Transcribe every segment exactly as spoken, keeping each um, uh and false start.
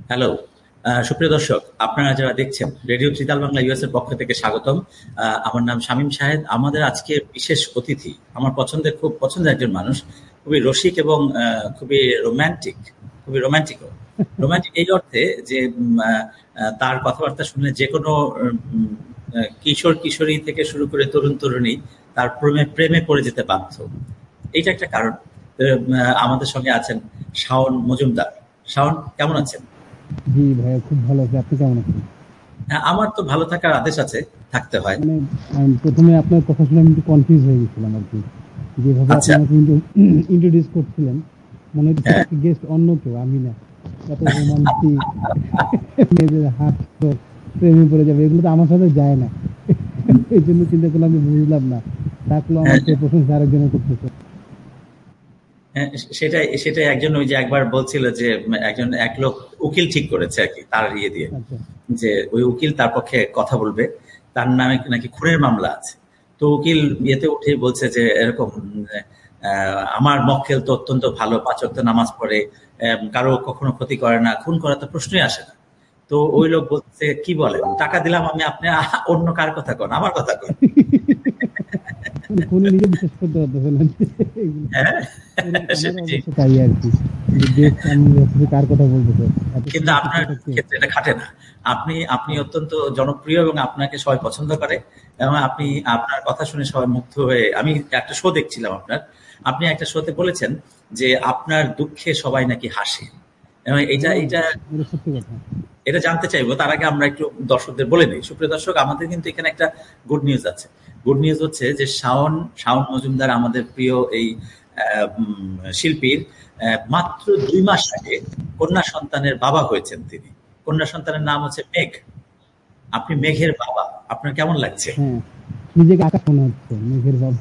Hello. আহ, সুপ্রিয় দর্শক, আপনারা যারা দেখছেন রেডিও ত্রিতাল বাংলা ইউএস এর পক্ষ থেকে স্বাগতম। আহ, আমার নাম শামীম শাহেদ। আমাদের আজকে বিশেষ অতিথি আমার পছন্দের খুব পছন্দের একজন মানুষ, খুবই রসিক এবং আহ, খুবই রোমান্টিক, খুবই রোমান্টিক রোমান্টিক এই অর্থে যে উম, আহ, আহ, তার কথাবার্তা শুনলে যে কোনো উম, আহ, কিশোর কিশোরী থেকে শুরু করে তরুণ তরুণী তার প্রেমে প্রেমে পড়ে যেতে বাধ্য। এইটা একটা কারণ। আহ, আমাদের সঙ্গে আছেন শাওন মজুমদার। শাওন, কেমন আছেন? জি ভাইয়া, খুব ভালো আছি। আপনি কেমন আছেন? হ্যাঁ, আমার তো ভালো থাকার আদেশ আছে, থাকতে হয়। মানে আমি প্রথমে আপনার কথা শুনে আমি একটু কনফিউজ হয়ে গেছিলাম আর কি। যেভাবে আপনি আচ্ছা। আমাকে ইন্ট্রোডিউস করছিলেন, মনে হচ্ছে হ্যাঁ। আজকে গেস্ট অন্য কেউ, আমি না। এত রোমান্টিক, মেয়েদের হাত ধরে প্রেমে পড়ে যাবে, এগুলো তো আমার সাথে যায় না। এই জন্য চিন্তা করলাম, আমি বুঝলাম না থাকলো আমার হ্যাঁ, চেয়ে প্রশংসা আরেকজনের করতেছে। হ্যাঁ, সেটাই সেটাই একজন ওই যে একবার বলছিল যে উম, একজন এক লোক উকিল ঠিক করেছে আর কি, তার ইয়ে দিয়ে, আচ্ছা। যে ওই উকিল তার পক্ষে কথা বলবে, তার নামে নাকি খুনের মামলা আছে। তো উকিল ইয়েতে উঠে বলছে যে এরকম উম, আহ, আমার মক্কেল তো অত্যন্ত ভালো, পাঁচ ওয়াক্ত নামাজ পড়ে, আহ, কারো কখনো ক্ষতি করে না, খুন করা তো প্রশ্নই আসে না। তো ওই লোক বলছে, কি বলেন, টাকা দিলাম আমি, আপনি আহ, অন্য কার কথা কন, আমার কথা কন। মানে ফোনে নিজে বিশ্বাস করতে পারতেছে না যে এগুলো। হ্যাঁ। এরকম আমারও সেটাই। অবশ্য তাই আর কি, যে গেস্ট আমি ভাবতেছি কার কথা বলতেছে, এত কিন্তু আপনার পরিচিতটা কে। ক্ষেত্রে এটা খাটে না। আপনি আপনি অত্যন্ত জনপ্রিয় এবং আপনাকে সবাই পছন্দ করে, এবং আপনি আপনার কথা শুনে সবাই মুগ্ধ হয়ে, আমি একটা শো দেখছিলাম আপনার, আপনি একটা শোতে বলেছেন যে আপনার দুঃখে সবাই নাকি হাসে। এবং এটা হ্যাঁ, এটা এটা সত্যি কথা। এটা জানতে চাইবো, তার আগে আমরা একটু দর্শকদের বলে দিই। সুপ্রিয় দর্শক, আমাদের কিন্তু এখানে একটা গুড নিউজ আছে। গুড নিউজ হচ্ছে যে শাওন শাওন মজুমদার, আমাদের প্রিয় এই আহ, উম, শিল্পীর আহ, মাত্র দুই মাস আগে কন্যা সন্তানের বাবা হয়েছেন তিনি। কন্যা সন্তানের নাম হচ্ছে মেঘ। আপনি মেঘের বাবা, আপনার কেমন লাগছে? হ্যাঁ, নিজেকে আকাশ মনে হচ্ছে, মেঘের বাবা।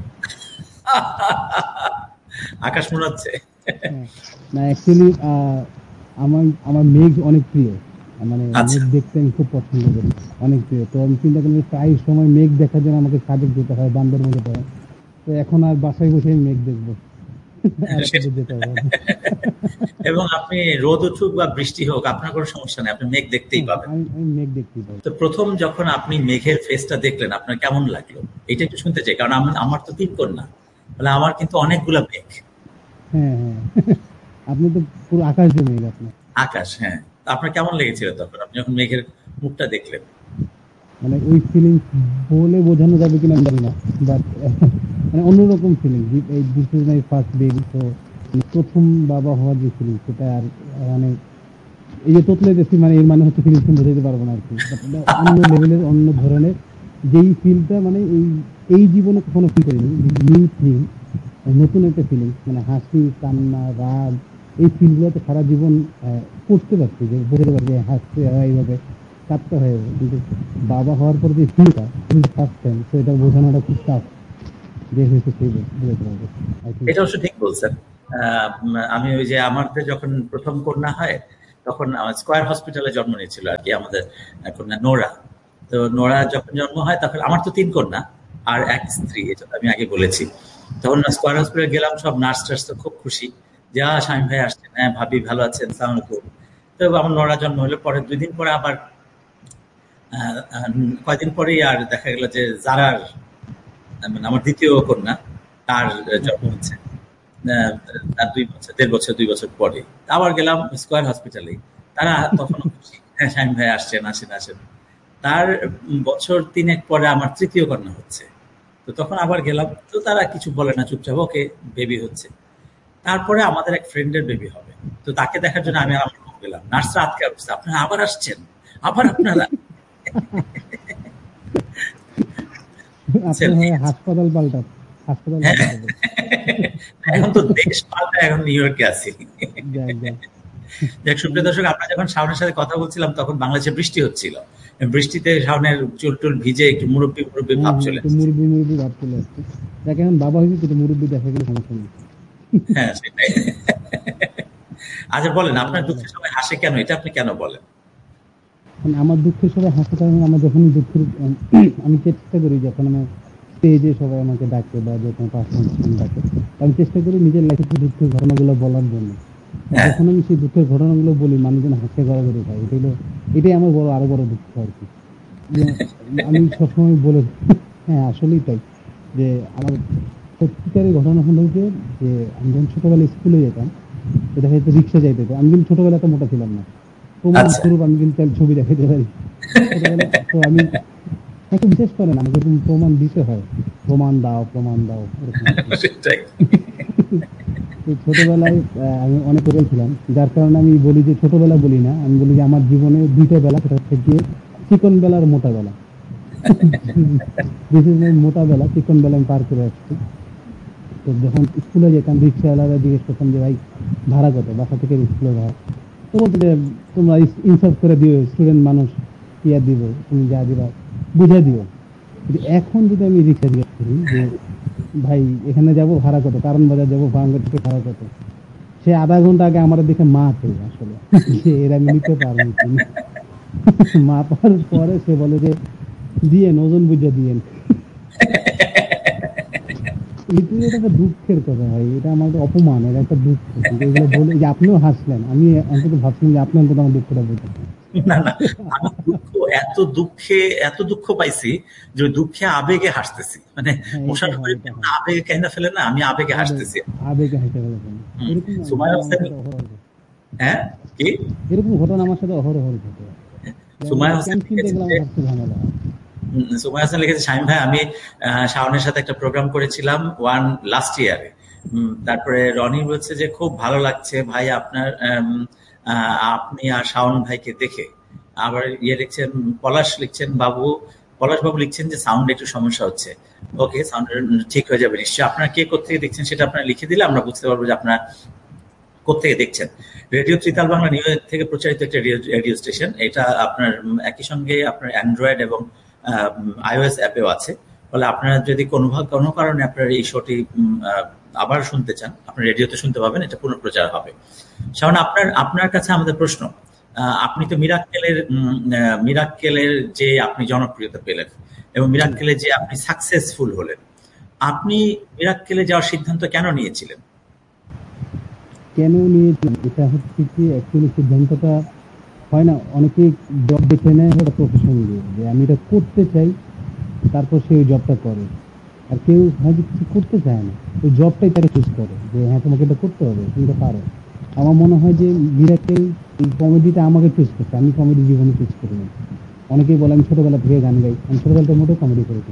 আকাশ মনে হচ্ছে। হ্যাঁ, না অ্যাকচুয়ালি আমার আমার মেঘ অনেক প্রিয়। আহ, মানে আচ্ছা। মেঘ দেখতে আমি খুব পছন্দ করি, অনেক প্রিয়। তো আমি চিন্তা করি যে প্রায় সময় মেঘ দেখার জন্য আমাকে সাজেক যেতে হয়, বান্দরবন যেতে হয়। তো এখন আর বাসায় বসে আমি মেঘ দেখবো, আর সেটা- আপনাদের যেতে হবে না। এবং আপনি রোদ উঠুক বা বৃষ্টি হোক, আপনার কোনো সমস্যা নেই, আপনি মেঘ দেখতেই হ্যাঁ, পাবেন। আমি আমি মেঘ দেখতেই পাবো। তো প্রথম যখন আপনি মেঘের ফেসটা দেখলেন, আপনার কেমন লাগলো? এটা একটু শুনতে চাই, কারণ আমি, আমার তো তিন কন্যা, তাহলে আমার কিন্তু অনেকগুলা মেঘ। হ্যাঁ, হ্যাঁ। আপনি তো পুরো আকাশ দিয়ে মেঘ আপনি। আকাশ, হ্যাঁ। তো আপনার কেমন লেগেছিল তখন আপনি যখন মেঘের মুখটা দেখলেন? মানে ওই ফিলিংস বলে বোঝানো যাবে কিনা আমি জানি না, বাট মানে অন্যরকম ফিলিংস। এই this is my first baby, তো প্রথম বাবা হওয়ার যে ফিলিংস সেটা আর আহ, মানে এই যে তোতলে দেখছি, মানে এর মানে হচ্ছে ফিলিংস বোঝাতে পারবো না আর কি, বাট এটা অন্য লেভেলের, অন্য ধরনের যেই ফিলটা, মানে এই এই জীবনে কখনো ফিল করিনি। নিউ থিং, নতুন একটা ফিলিংস, মানে হাসি, কান্না, রাগ, এই ফিলগুলো তো সারা জীবন আহ, করতে পারছি, যে বোঝাতে পারছি যে হাসতে হয় এইভাবে, কাঁদতে হয় এইভাবে। কিন্তু বাবা হওয়ার পর যে ফিলটা ফার্স্ট টাইম, তো এটা বোঝানোটা খুব টাফ, যে হয়েছে সেই বোঝাতে পারবে, আই থিঙ্ক এটা সো। অবশ্য ঠিক বলছেন। আহ, উম, আমি ওই যে আমাদের যখন প্রথম কন্যা হয়, তখন স্কয়ার হসপিটালে জন্ম নিয়েছিল আর কি আমাদের আহ, কন্যা নোরা। তো নোরা যখন জন্ম হয়, তখন আমার তো তিন কন্যা আর এক স্ত্রী, এটা তো আমি আগে বলেছি। তখন স্কয়ার হসপিটালে গেলাম, সব নার্স টার্স তো খুব খুশি যে আহ, শামীম ভাই আসছেন, হ্যাঁ ভাবি ভালো আছেন, সালাম আলাইকুম। তো আমার নোরা জন্ম হলো, পরে দুই দিন পরে আবার আহ, আহ, কয়দিন পরেই আর দেখা গেল যে জারার, মানে আমার দ্বিতীয় কন্যা, তার জন্ম আচ্ছা। হচ্ছে। আহ, তার দুই বছর, দেড় বছর, দুই বছর পরে আবার গেলাম স্কয়ার হসপিটালে। তারা তখনও খুশি, হ্যাঁ শামীম ভাই আসছেন, আসেন আসেন। তার বছর তিনেক পরে আমার তৃতীয় কন্যা হচ্ছে। তো তখন আবার গেলাম, তো তারা কিছু বলে না, চুপচাপ ওকে, বেবি হচ্ছে। তারপরে আমাদের এক ফ্রেন্ডের বেবি হবে। তো তাকে দেখার জন্য আচ্ছা। আমি আর আমার বউ গেলাম, নার্সরা আটকে উঠছে, আপনারা আবার আসছেন, আবার আপনারা, আপনি বুঝছেন? হয় হাসপাতাল পাল্টান, হাসপাতাল হ্যাঁ, পাল্টাতে হবে। এখন তো দেশ পাল্টা, এখন নিউ ইয়র্কে আছি। যাক যাক। দেখ সুপ্রিয় মানে দর্শক, আমরা যখন শাওনের সাথে কথা বলছিলাম তখন বাংলাদেশে বৃষ্টি হচ্ছিল। বৃষ্টিতে শাওনের চুল টুল ভিজে একটু মুরব্বি মুরব্বি হ্যাঁ, ভাব হ্যাঁ, চলে একটু আসছে। মুরব্বি মুরব্বি ভাব চলে আসছে। যাকে এখন বাবা হয়েছে, কিন্তু মুরব্বি দেখা গেলে সমস্যা নেই। হ্যাঁ, সেটাই। আচ্ছা বলেন, আল্লাহ আপনার ভালো। দুঃখের সময় হাসে কেন, এটা আপনি কেন বলেন? মানে আমার দুঃখের সবাই হাসতে পারে না। আমার যখন দুঃখের উম, আমি চেষ্টা করি, যখন আমার স্টেজে সবাই আমাকে ডাকে বা যখন পারফরমেন্স ডাকে, আমি চেষ্টা করি নিজের লাইফের দুঃখের ঘটনাগুলো বলার জন্য। যখন আমি সেই দুঃখের ঘটনাগুলো বলি মানুষজন হাসতে গড়াগড়ি খায়, এটা হলো এটাই আমার বড় আরো বড় দুঃখ আর কি। আমি সবসময় বলে হ্যাঁ আসলেই তাই, যে আমার সত্যিকারের ঘটনা হলো যে যে আমি যখন ছোটবেলায় স্কুলে যেতাম, এটা হয়তো রিক্সা যাইতে হতো। আমি কিন্তু ছোটবেলায় তো মোটা ছিলাম না, প্রমাণ স্বরূপ আমি কিন্তু ছবি দেখাতে পারি ছোটবেলায়। তো আমি একটু বিশেষ করে না, আমাকে তুমি প্রমাণ দিতে হয়, প্রমাণ দাও প্রমাণ দাও এরকম। ছোটবেলায় আমি অনেক করে ছিলাম, যার কারণে আমি বলি যে ছোটবেলা বলি না, আমি বলি যে আমার জীবনে দুইটা বেলা, সেটা থেকে চিকন বেলার মোটা বেলা। মোটা বেলা চিকন বেলা আমি পার করে আসছি। তো যখন স্কুলে যেতাম রিক্সাওয়ালারা জিজ্ঞেস করতাম যে ভাই ভাড়া কত, বাসা থেকে স্কুলে ভাড়া, তো বলতে যে তোমরা ইনসাফ করে দিও, স্টুডেন্ট মানুষ কি আর দিব, তুমি যা দিবা বুঝে দিও। কিন্তু এখন যদি আমি রিক্সা জিজ্ঞেস করি যে ভাই এখানে যাবো ভাড়া কত, কারণ বাজার যাবো ভাঙ্গা থেকে ভাড়া কত, সে আধা ঘন্টা আগে আমার দেখে মা ছিল আসলে সে এরা আমি নিতে পারবো মা পাওয়ার পরে সে বলে যে দিয়েন, ওজন বুঝে দিয়েন। এটা একটা দুঃখের কথা ভাই, এটা আমাদের অপমান, এটা একটা দুঃখ। এগুলো বলে যে আপনিও হাসলেন, আমি অন্তত ভাবছিলাম যে আপনি অন্তত আমার দুঃখটা বলতেন। না না, আমি দুঃখ এত দুঃখে এত দুঃখ পাইছি যে দুঃখে আবেগে হাসতেছি, মানে আবেগে কেনা ফেলে না, আমি আবেগে হাসতেছি, আবেগে হেসে ফেলেছেন। হ্যাঁ কি এরকম ঘটনা আমার সাথে অহরহ ঘটে। সুমাইয়া হোসেন সুমাইয়া হোসেন লিখেছে, শামীম ভাই আমি শাওনের সাথে একটা প্রোগ্রাম করেছিলাম ওয়ান লাস্ট ইয়ারে, তারপরে রনি বলছে যে খুব ভালো লাগছে ভাই আপনার আপনি আর শাওন ভাইকে দেখে। আবার ইয়ে লিখছেন পলাশ লিখছেন বাবু পলাশ বাবু লিখছেন যে সাউন্ড একটু সমস্যা হচ্ছে, ওকে সাউন্ড ঠিক হয়ে যাবে নিশ্চয়ই। আপনারা কে কোথেকে দেখছেন সেটা আপনারা লিখে দিলে আমরা বুঝতে পারবো যে আপনারা কোথেকে দেখছেন। Radio tritaal Bangla new York থেকে প্রচারিত একটা রেডিও স্টেশন, এটা আপনার একই সঙ্গে আপনার অ্যান্ড্রয়েড এবং আইওএস অ্যাপেও আছে। ফলে আপনারা যদি কোনো কোনো কারণে আপনার এই শোটি আবার শুনতে চান, আপনার রেডিওতে শুনতে পাবেন, এটা পুনঃপ্রচার হবে। শাওন, আপনার আপনার কাছে আমাদের প্রশ্ন, আপনি তো মিরাক্কেলের মিরাক্কেলের যে আপনি জনপ্রিয়তা পেলেন এবং মিরাক্কেলে যে আপনি সাকসেসফুল হলেন, আপনি মিরাক্কেলে যাওয়ার সিদ্ধান্ত কেন নিয়েছিলেন? কেন নিয়েছিলাম এটা হচ্ছে কি, অ্যাকচুয়ালি সিদ্ধান্তটা হয় না, অনেকে জব বেছে নেয় ওটা প্রফেশন দিয়ে, যে আমি এটা করতে চাই, তারপর সে ওই জবটা করে। আর কেউ হয়তো কিছু করতে চায় না, ওই জবটাই তারা চুজ করে যে হ্যাঁ তোমাকে এটা করতে হবে, তুমি এটা পারো। আমার মনে হয় যে মিরাক্কেল এই কমেডিটা আমাকে চুজ করছে, আমি কমেডি জীবনে চুজ করি না। অনেকেই বলে আমি ছোটবেলা থেকে গান গাই, আমি ছোটবেলাতে মোটেও কমেডি করেছি।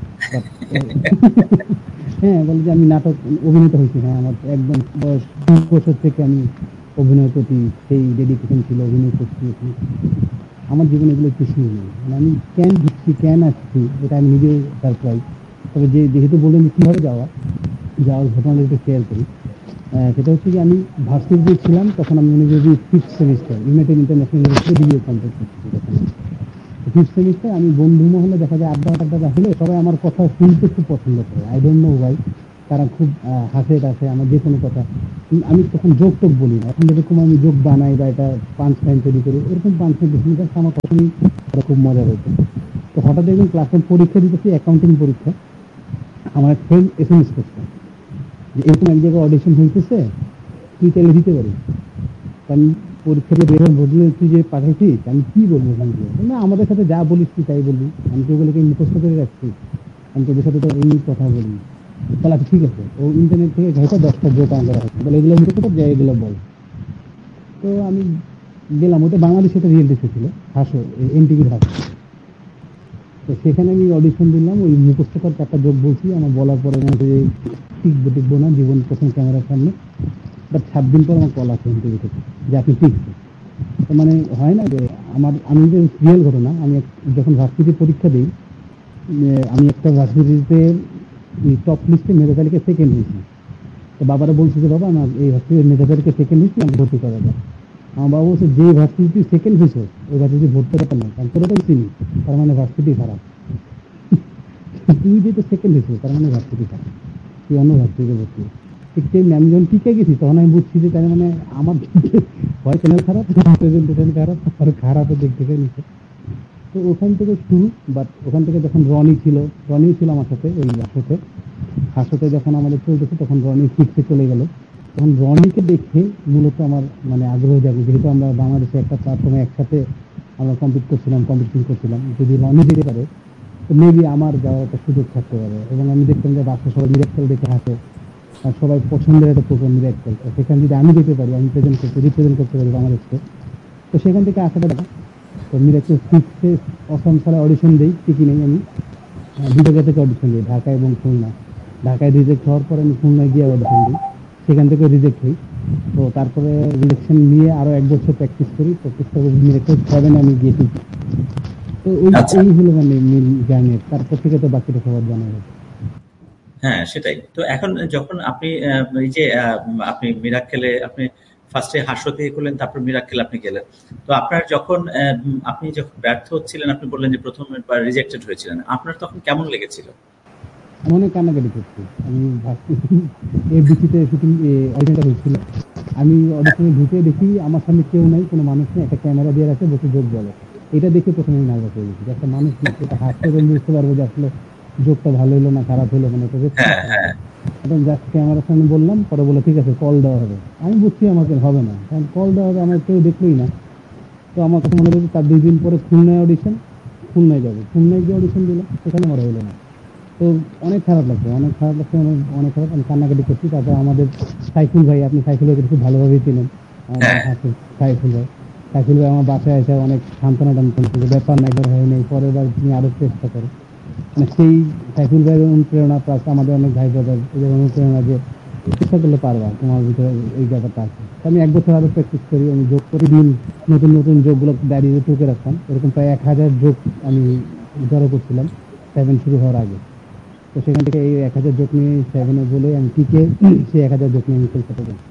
হ্যাঁ বলে যে আমি নাটক অভিনেতা হয়েছি, হ্যাঁ আমার একদম বয়স দুই বছর থেকে আমি অভিনয়ের প্রতি সেই ডেডিকেশন ছিল, অভিনয় করছি। আমার জীবনে এগুলো কিছুই নেই, মানে আমি কেন ঢুকছি কেন আসছি এটা আমি নিজেও সারপ্রাইজ। তবে যে যেহেতু বললেন কীভাবে যাওয়া যাওয়ার ঘটনাটা একটু শেয়ার করি। সেটা হচ্ছে যে আমি ভার্সিটিতে ছিলাম, তখন আমি মনে করি fifth semester United international university degree complete করছি। তখন ফিফথ সেমিস্টার আমি বন্ধু মহলে দেখা যায় আড্ডা আড্ডা রাখলে সবাই আমার কথা শুনতে খুব পছন্দ করে, আই ডোন্ট নো ওয়াই। তারা খুব হাসে টাসে আমার যে কোনো কথা, আমি তখন যোগ টোক বলি না, এখন যেরকম আমি যোগ বানাই বা এটা পাঁচ লাইন তৈরি করি, এরকম পাঁচ লাইন দেখে আমার তখনই তারা খুব মজা হয়েছে। তো হঠাৎ একদিন ক্লাসের পরীক্ষা দিতেছি, অ্যাকাউন্টিং পরীক্ষা, আমার এক ফ্রেন্ড এস এম এস করছে যে এরকম এক জায়গায় অডিশন হইতেছে, তুই চাইলে দিতে পারিস। আমি পরীক্ষাতে বের বদলে তুই যে পাঠাইছিস, আমি কি বলবো না, আমাদের সাথে যা বলিস তুই তাই বলবি, আমি তো ওগুলোকে মুখস্থ করে রাখছি, আমি তোদের সাথে তো এমনি কথা বলি। তাহলে ঠিক আছে, ও ইন্টারনেট থেকে ঘেঁটে দশটা জোক আনতে রাখছে, বলে এগুলো মুখস্থ যাই এগুলো বল। তো আমি গেলাম, ওটা বাংলাদেশে একটা রিয়েলিটি শো ছিল, হাসো এন টিভির হাসো। তো সেখানে আমি অডিশন দিলাম, ওই মুখস্থ কর চারটা জোক বলছি, আমার বলার পরে মনে হচ্ছে যে টিকবো টিকবো না জীবন প্রথম ক্যামেরার সামনে। বাট সাত দিন পর আমার কল আছে এন টিভি থেকে যে আপনি টিকছে। তো মানে হয় না যে আমার, আমি যে রিয়েল ঘটনা, আমি যখন ভার্সিটি পরীক্ষা দিই, আমি একটা ভার্সিটিতে টপ লিস্টে মেধা তালিকায় সেকেন্ড হয়েছি। তো বাবারা বলছে যে বাবা আমার এই ভার্সিটির মেধা তালিকায় সেকেন্ড হয়েছি, আমি ভর্তি করা যায়। আমার বাবা বলছে যে ভার্সিটি সেকেন্ড হয়েছে ওই ভার্সিটি ভর্তি করতে নাই, কারণ তোরা তো চিনি, তার মানে ভার্সিটি খারাপ। তুই যেহেতু সেকেন্ড হয়েছে তার মানে ভার্সিটি খারাপ, তুই অন্য ভার্সিটিতে ভর্তি। ঠিক তেমনি আমি যখন টিকে গেছি তখন আমি বুঝছি যে তার মানে আমার হয় চ্যানেল খারাপ, প্রেজেন্টেশন খারাপ, আর খারাপও দিক থেকে নিচ্ছে। তো ওখান থেকে শুরু। বাট ওখান থেকে যখন রনি ছিল, রনি ছিল আমার সাথে ওই হাসতে হাসতে যখন আমাদের চলতেছে, তখন রনি সিক্সে চলে গেল। তখন রনিকে দেখে মূলত আমার মানে আগ্রহ জাগে, যেহেতু আমরা বাংলাদেশে একটা প্ল্যাটফর্মে একসাথে আমরা কম্পিট করছিলাম, কম্পিটিশন করছিলাম, যদি রনি যেতে পারে তো মেবি আমার যাওয়ার একটা সুযোগ থাকতে পারে। এবং আমি দেখতাম যে বাচ্চা সবাই মিরাক্কেল দেখে হাসে, আর সবাই পছন্দের একটা প্রোগ্রাম মিরাক্কেল, সেখানে যদি আমি যেতে পারি, আমি প্রেজেন্ট করতে রিপ্রেজেন্ট করতে পারি বাংলাদেশকে, তো সেখান থেকে আসাটা দেখা। তো মিরাক্কেল সিক্সে অসম সালে অডিশন দিই, ঠিকই নেই আমি দুটো জায়গা থেকে অডিশন দিই, ঢাকা এবং খুলনা। ঢাকায় রিজেক্ট হওয়ার পরে আমি খুলনায় গিয়ে অডিশন দিই, সেখান থেকে রিজেক্ট হই। তো তারপরে রিজেকশন নিয়ে আরো এক বছর প্র্যাকটিস করি, প্র্যাকটিস করে মিরাক্কেল সেভেনে আমি গিয়েছি। তো ওই আচ্ছা এই হলো মানে মেন জার্নি, তারপর থেকে তো বাকিটা সবার জানা গেছে। হ্যাঁ সেটাই তো। এখন যখন আপনি আহ, এই যে আহ, আপনি মিরাক্কেলে আপনি ফার্স্টে হাস্যতে করলেন, তারপর মিরাক্কেল আপনি গেলেন, তো আপনার যখন আহ, আপনি যখন ব্যর্থ হচ্ছিলেন, আপনি বললেন যে প্রথম রিজেক্টেড হয়েছিলেন, আপনার তখন কেমন লেগেছিল? আমি অনেক কান্নাকাটি করছি। আমি ভাবছি এফডিসিতে শুটিং অডিশনটা হয়েছিল, আমি অডিশনে ঢুকে দেখি আমার সামনে কেউ নাই, কোনো মানুষ নেই, একটা ক্যামেরা দিয়ে রাখে, বসে যোগ বলে। এটা দেখে প্রথমে আমি নার্ভাস হয়ে গেছি, যে একটা মানুষ নেই, এটা হাসতে আমি বুঝতে পারবো যে আসলে যোগটা ভালো হলো না খারাপ হলো, মানে এটা হ্যাঁ রেসপন্স হ্যাঁ এখন জাস্ট ক্যামেরার সামনে বললাম, পরে বলে ঠিক আছে কল দেওয়া হবে। আমি বুঝছি আমাকে হবে না, কারণ কল দেওয়া হবে আমার কেউ দেখলোই না। তো আমার কাছে মনে হচ্ছে তার দুই দিন পরে খুলনায় অডিশন, খুলনায় যাবো, খুলনায় গিয়ে অডিশন দিলাম, সেখানে আমার হলো না। তো অনেক খারাপ লাগছে, অনেক খারাপ লাগছে, অনেক অনেক খারাপ, আমি কান্নাকাটি করছি। তারপর আমাদের সাইফুল ভাই, আপনি সাইফুল ভাইকে খুব ভালোভাবেই চিনেন, আমাদের হ্যাঁ হাসির সাইফুল ভাই। সাইফুল ভাই আমার বাসায় এসে অনেক সান্ত্বনা টান্ত্বনা করছে, ব্যাপার না, একবার হয় নাই, পরের বার তুমি আরো চেষ্টা করো। মানে সেই সাইফুল ভাইয়ের অনুপ্রেরণা, প্লাস আমাদের অনেক ভাই ব্রাদার এদের অনুপ্রেরণা, যে চেষ্টা করলে পারবা, তোমার ভিতরে এই ব্যাপারটা আছে। তো আমি এক বছর আরো প্র্যাকটিস করি, আমি যোগ প্রতিদিন নতুন নতুন যোগগুলো ডায়েরিতে টুকে রাখতাম, এরকম প্রায় এক হাজার যোগ আমি জড়ো করছিলাম সেভেন শুরু হওয়ার আগে। তো সেখান থেকে এই এক হাজার যোগ নিয়ে সেভেনে বলে আমি টিকে সেই এক হাজার যোগ নিয়ে আমি কলকাতা যাই।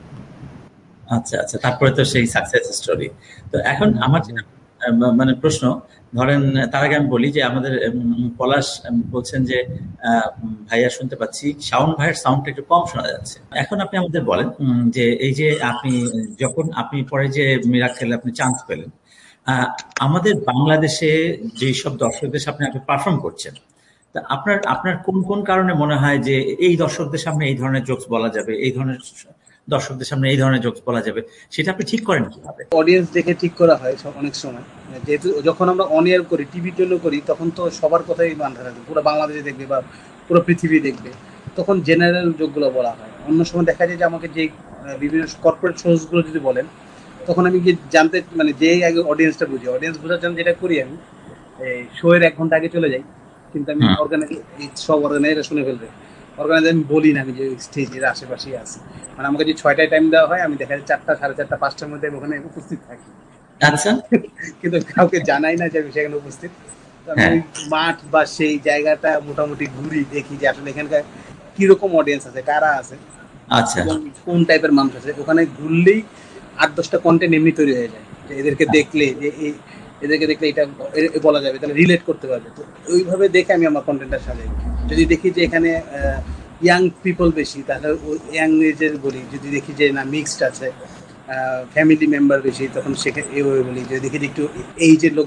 আচ্ছা আচ্ছা, তারপরে তো সেই সাকসেস স্টোরি। তো এখন আমার যেটা আহ, মানে প্রশ্ন, ধরেন তার আগে আমি বলি যে আমাদের উম, পলাশ উম, বলছেন যে আহ, উম, ভাইয়া শুনতে পাচ্ছি শাওন ভাইয়ের সাউন্ডটা একটু কম শোনা যাচ্ছে। এখন আপনি আমাদের বলেন উম, যে এই যে আপনি যখন আপনি পরে যে মিরাক্কেলে আপনি চান্স পেলেন, আহ, আমাদের বাংলাদেশে যেই সব দর্শকদের সামনে আপনি পারফর্ম করছেন, তা আপনার আপনার কোন কোন কারণে মনে হয় যে এই দর্শকদের সামনে এই ধরনের জোকস বলা যাবে, এই ধরনের দর্শকদের সামনে এই ধরনের জোকস বলা যাবে, সেটা আপনি ঠিক করেন কিভাবে? অডিয়েন্স দেখে ঠিক করা হয় সব- অনেক সময়। যেহেতু যখন আমরা অন এয়ার করি, টিভির জন্য করি, তখন তো সবার কথাই মাথা রাখবে, পুরো বাংলাদেশে দেখবে বা পুরো পৃথিবী দেখবে, তখন জেনারেল যোগগুলো বলা হয়। অন্য সময় দেখা যায় যে আমাকে যে আহ, বিভিন্ন কর্পোরেট শোজগুলো যদি বলেন, তখন আমি গিয়ে জানতে মানে যেই আগে অডিয়েন্সটা বুঝি, অডিয়েন্স বোঝার জন্য যেটা করি আমি, এই শো এর এক ঘন্টা আগে চলে যাই। কিন্তু আমি হুম। অর্গানাইজ সব অর্গানাইজার শুনে ফেলবে, অর্গানাইজার আমি বলি না আমি যে স্টেজের আশেপাশেই আছি। মানে আমাকে যে ছয়টায় টাইম দেওয়া হয়, আমি দেখা যায় চারটা সাড়ে চারটা পাঁচটার মধ্যে আমি ওখানে উপস্থিত থাকি, আচ্ছা। কিন্তু কাউকে জানাই না যে আমি সেখানে উপস্থিত। তো আমি হ্যাঁ। ওই মাঠ বা সেই জায়গাটা মোটামুটি ঘুরি, দেখি যে আসলে এখানকার কিরকম অডিয়েন্স আছে, কারা আছে আচ্ছা এবং কোন টাইপের মানুষ আছে। ওখানে ঘুরলেই আট দশটা কন্টেন্ট এমনি তৈরি হয়ে যায়, যে এদেরকে দেখলে যে এই এদেরকে দেখলে এটা এ- বলা যাবে, তাহলে রিলেট করতে পারবে। তো ওইভাবে দেখে আমি আমার কন্টেন্টটা সাজাই। যদি দেখি যে এখানে ইয়াং পিপল বেশি, তাহলে ইয়াং এজের বলি। যদি দেখি যে না মিক্সড আছে, ফ্যামিলি মেম্বার বেশি, তখন সেখানে এভাবে বলি। যদি দেখি যে একটু এইজের লোক